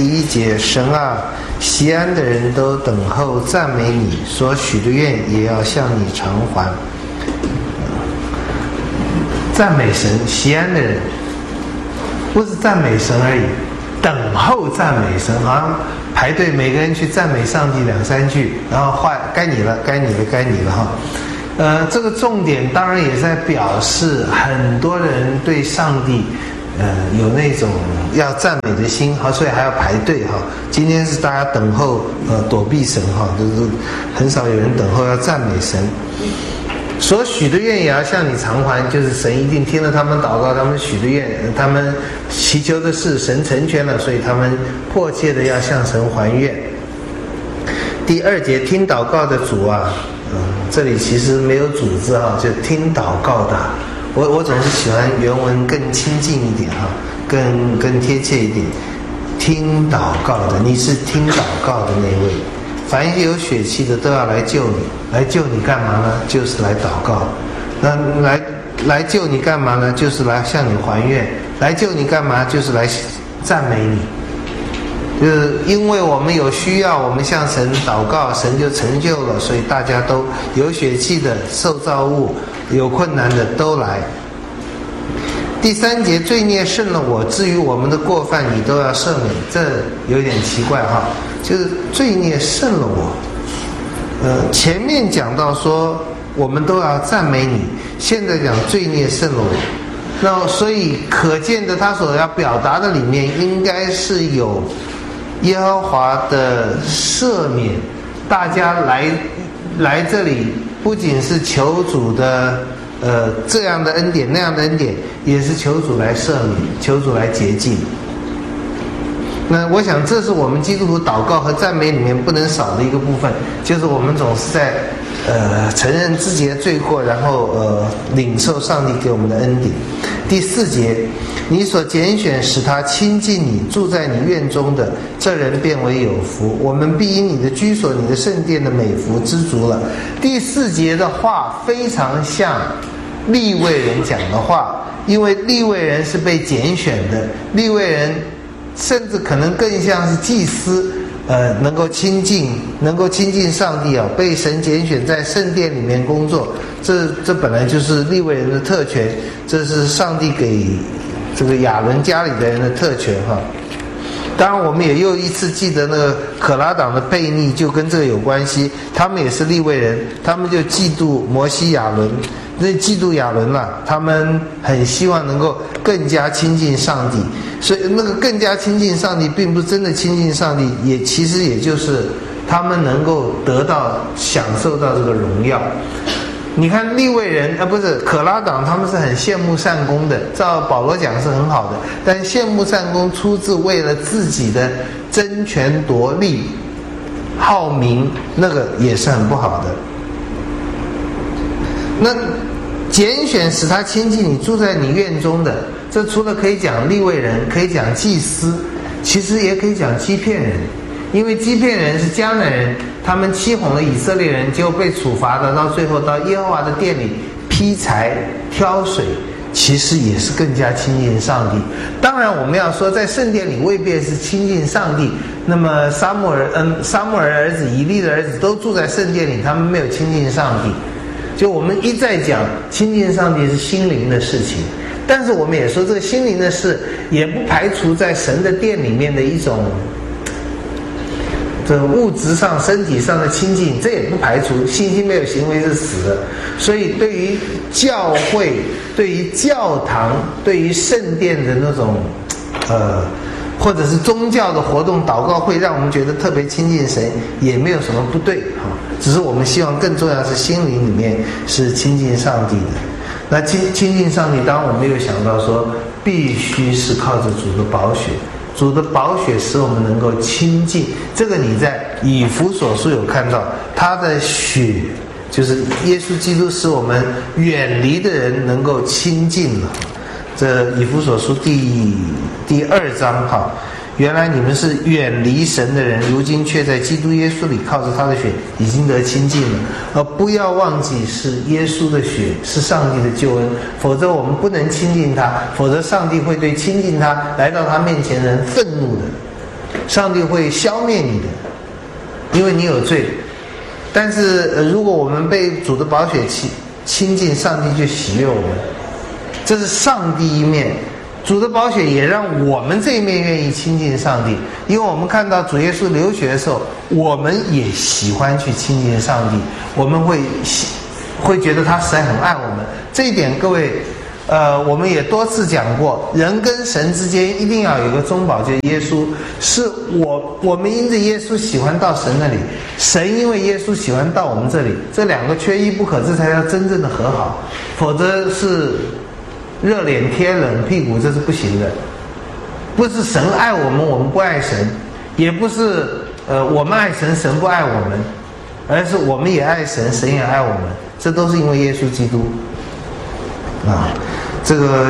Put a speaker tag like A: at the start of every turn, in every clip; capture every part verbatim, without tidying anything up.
A: 第一节，神啊，西安的人都等候赞美你，所许的愿也要向你偿还。赞美神，西安的人不是赞美神而已，等候赞美神，好像排队每个人去赞美上帝两三句，然后换该你了，该你了，该你了哈。呃，这个重点当然也在表示很多人对上帝呃有那种要赞美的心，好，所以还要排队哈。今天是大家等候呃躲避神哈，就是很少有人等候要赞美神。所许的愿也要向你偿还，就是神一定听了他们祷告，他们许的愿，他们祈求的事，神成全了，所以他们迫切的要向神还愿。第二节，听祷告的主啊，嗯，这里其实没有主字哈，就听祷告的。我我总是喜欢原文更亲近一点哈，更更贴切一点。听祷告的，你是听祷告的那位。凡一有血气的都要来救你，来救你干嘛呢？就是来祷告。那来来救你干嘛呢？就是来向你还愿。来救你干嘛？就是来赞美你。就是因为我们有需要，我们向神祷告，神就成就了，所以大家都有血气的受造物，有困难的都来。第三节，罪孽胜了我，至于我们的过犯你都要赦免。这有点奇怪哈，就是罪孽胜了我。呃，前面讲到说我们都要赞美你，现在讲罪孽胜了我。那所以可见的他所要表达的里面应该是有耶和华的赦免，大家来来这里不仅是求主的呃这样的恩典那样的恩典，也是求主来赦免，求主来洁净。那我想这是我们基督徒祷告和赞美里面不能少的一个部分，就是我们总是在呃承认自己的罪过，然后呃领受上帝给我们的恩典。第四节，你所拣选使他亲近你，住在你院中的这人变为有福，我们必因你的居所你的圣殿的美福知足了。第四节的话非常像利未人讲的话，因为利未人是被拣选的，利未人甚至可能更像是祭司，呃，能够亲近，能够亲近上帝啊，被神拣选在圣殿里面工作，这这本来就是利未人的特权，这是上帝给这个亚伦家里的人的特权哈。当然，我们也又一次记得那个可拉党的悖逆，就跟这个有关系。他们也是利未人，他们就嫉妒摩西亚伦，那嫉妒亚伦了，他们很希望能够更加亲近上帝。所以那个更加亲近上帝，并不是真的亲近上帝，也其实也就是他们能够得到、享受到这个荣耀。你看利未人啊，不是可拉党，他们是很羡慕善功的，照保罗讲是很好的，但羡慕善功出自为了自己的争权夺利、好名，那个也是很不好的。那拣选使他亲近你，住在你院中的，这除了可以讲利未人，可以讲祭司，其实也可以讲欺骗人。因为欺骗人是迦南人，他们欺哄了以色列人，结果被处罚的，到最后到耶和华的殿里劈柴挑水，其实也是更加亲近上帝。当然我们要说在圣殿里未必是亲近上帝，那么撒母耳嗯撒母耳的儿子以利的儿子都住在圣殿里，他们没有亲近上帝。就我们一再讲亲近上帝是心灵的事情，但是我们也说这个心灵的事也不排除在神的殿里面的一种这物质上身体上的亲近，这也不排除。信心没有行为是死的，所以对于教会、对于教堂、对于圣殿的那种呃或者是宗教的活动祷告会，让我们觉得特别亲近神，也没有什么不对哈。只是我们希望更重要是心灵里面是亲近上帝的。那亲亲近上帝，当然我们又想到说必须是靠着主的宝血，主的宝血使我们能够亲近。这个你在以弗所书有看到，他的血就是耶稣基督使我们远离的人能够亲近了。这以弗所书第第二章哈，原来你们是远离神的人，如今却在基督耶稣里靠着他的血已经得亲近了。而不要忘记是耶稣的血，是上帝的救恩，否则我们不能亲近他，否则上帝会对亲近他来到他面前的人愤怒的。 上帝会消灭你的，因为你有罪。但是、呃、如果我们被主的宝血亲亲近，上帝就喜悦我们，这是上帝一面。主的宝血也让我们这一面愿意亲近上帝，因为我们看到主耶稣流血的时候，我们也喜欢去亲近上帝，我们会会觉得他实在很爱我们。这一点各位呃，我们也多次讲过，人跟神之间一定要有一个中保，就是耶稣。是我我们因着耶稣喜欢到神那里，神因为耶稣喜欢到我们这里，这两个缺一不可，这才叫真正的和好。否则是热脸贴冷屁股，这是不行的。不是神爱我们，我们不爱神，也不是呃我们爱神，神不爱我们，而是我们也爱神，神也爱我们，这都是因为耶稣基督啊，这个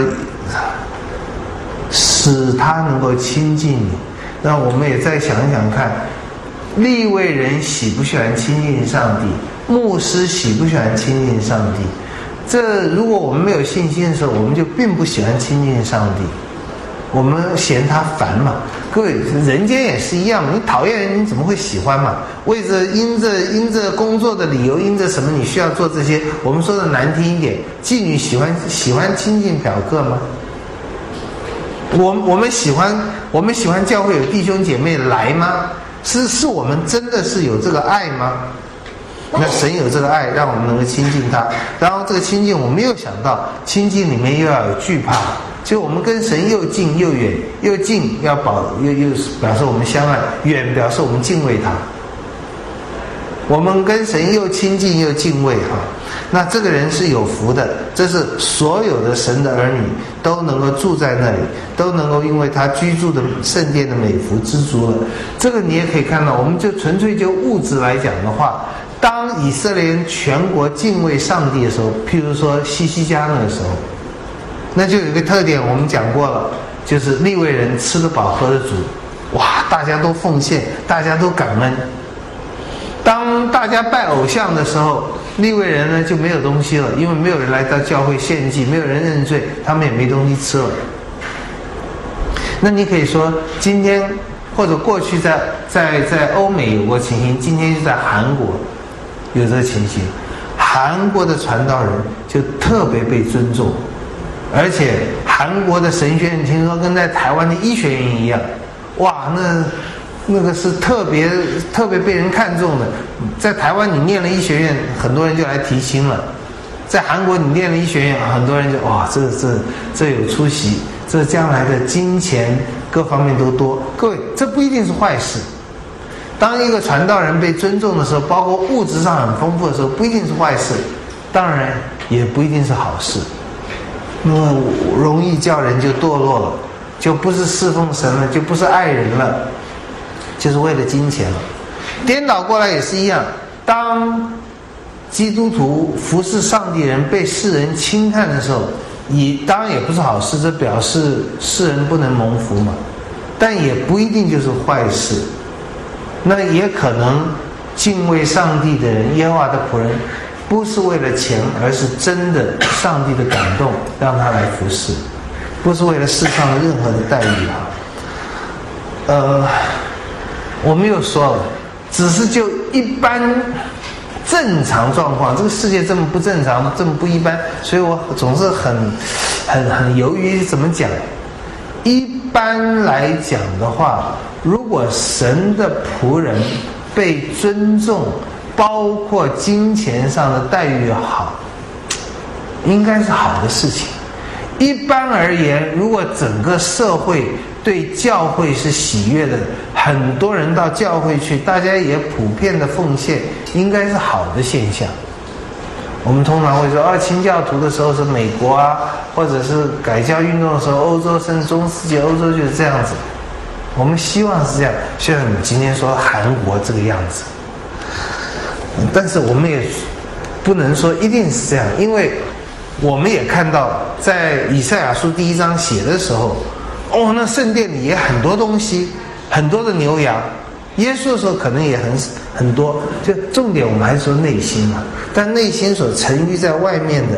A: 使他能够亲近你。那我们也再想一想看，利未人喜不喜欢亲近上帝？牧师喜不喜欢亲近上帝？这如果我们没有信心的时候，我们就并不喜欢亲近上帝，我们嫌他烦嘛。各位，人间也是一样嘛，你讨厌人，你怎么会喜欢嘛？为着因着因着工作的理由，因着什么你需要做这些？我们说的难听一点，妓女喜欢喜欢亲近表哥吗？我我们喜欢我们喜欢教会有弟兄姐妹来吗？是是我们真的是有这个爱吗？那神有这个爱，让我们能够亲近他。然后这个亲近，我们又想到亲近里面又要有惧怕，就我们跟神又近又远，又近要保又又表示我们相爱，远表示我们敬畏他。我们跟神又亲近又敬畏哈，那这个人是有福的。这是所有的神的儿女都能够住在那里，都能够因为他居住的圣殿的美福知足了。这个你也可以看到，我们就纯粹就物质来讲的话，当以色列人全国敬畏上帝的时候，譬如说西西家那个时候，那就有一个特点，我们讲过了，就是利未人吃得饱喝得足，哇，大家都奉献，大家都感恩。当大家拜偶像的时候，利未人呢就没有东西了，因为没有人来到教会献祭，没有人认罪，他们也没东西吃了。那你可以说今天或者过去在在在欧美有过情形，今天就在韩国有这个情形。韩国的传道人就特别被尊重，而且韩国的神学院听说跟在台湾的医学院一样，哇，那那个是特别特别被人看重的。在台湾你念了医学院，很多人就来提亲了；在韩国你念了医学院，很多人就哇，这这这有出息，这将来的金钱各方面都多。各位，这不一定是坏事。当一个传道人被尊重的时候，包括物质上很丰富的时候，不一定是坏事，当然也不一定是好事。那么容易叫人就堕落了，就不是侍奉神了，就不是爱人了，就是为了金钱了。颠倒过来也是一样，当基督徒服侍上帝人被世人轻看的时候，也当然也不是好事，这表示世人不能蒙福嘛，但也不一定就是坏事。那也可能敬畏上帝的人，耶和华的仆人，不是为了钱，而是真的上帝的感动让他来服侍，不是为了世上的任何的待遇啊。呃，我们又说了，只是就一般正常状况，这个世界这么不正常，这么不一般，所以我总是很很很犹豫怎么讲。一般来讲的话，如果神的仆人被尊重，包括金钱上的待遇好，应该是好的事情。一般而言，如果整个社会对教会是喜悦的，很多人到教会去，大家也普遍的奉献，应该是好的现象。我们通常会说，啊，清教徒的时候是美国啊，或者是改教运动的时候，欧洲甚至中世纪欧洲就是这样子。我们希望是这样，就像你今天说韩国这个样子。但是我们也不能说一定是这样，因为我们也看到在以赛亚书第一章写的时候，哦，那圣殿里也很多东西，很多的牛羊。耶稣的时候可能也很很多，就重点我们还是说内心嘛。但内心所沉郁在外面的，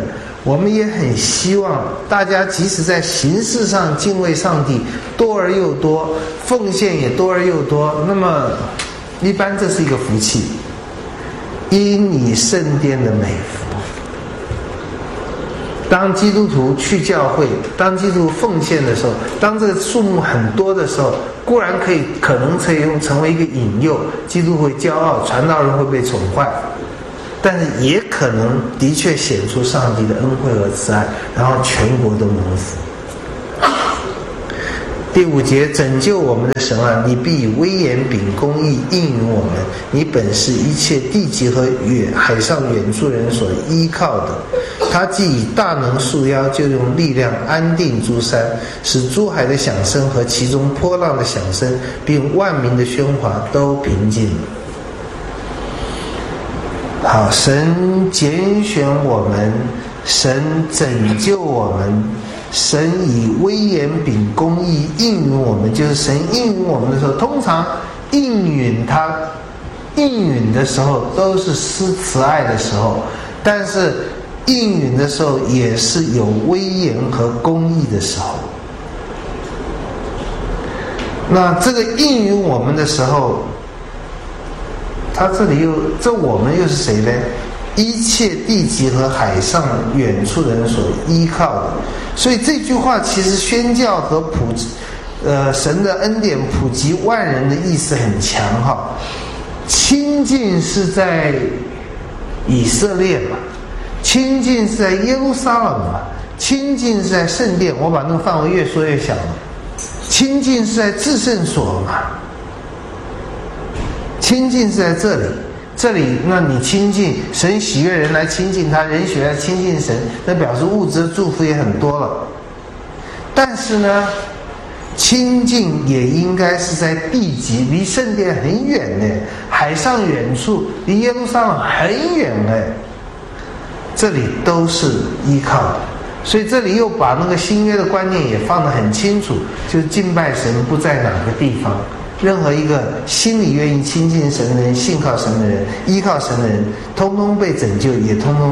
A: 我们也很希望大家即使在形式上敬畏上帝多而又多，奉献也多而又多，那么一般这是一个福气，因你圣殿的美福。当基督徒去教会，当基督徒奉献的时候，当这个数目很多的时候，固然可以可能可以用成为一个引诱，基督会骄傲，传道人会被宠坏，但是也可能的确显出上帝的恩惠和慈爱，然后全国都蒙福。第五节，拯救我们的神啊，你必以威严秉公义应允我们，你本是一切地极和远海上远处人所依靠的。他既以大能束腰，就用力量安定诸山，使诸海的响声和其中波浪的响声，并万民的喧哗都平静了。好，神拣选我们，神拯救我们，神以威严秉公义应允我们。就是神应允我们的时候，通常应允他应允的时候都是施慈爱的时候，但是应允的时候也是有威严和公义的时候。那这个应允我们的时候，他这里又这我们又是谁呢？一切地极和海上远处的人所依靠的。所以这句话其实宣教和普呃神的恩典普及万人的意思很强哈。亲近是在以色列嘛，亲近是在耶路撒冷嘛，亲近是在圣殿，我把那个范围越说越小了。亲近是在至圣所嘛，亲近是在这里，这里那你亲近神，喜悦人来亲近他，人喜悦来亲近神，那表示物质的祝福也很多了。但是呢，亲近也应该是在地极，离圣殿很远呢，海上远处，离耶路撒冷很远哎，这里都是依靠的。所以这里又把那个新约的观念也放得很清楚，就是敬拜神不在哪个地方，任何一个心里愿意亲近神的人，信靠神的人，依靠神的人，通通被拯救，也通通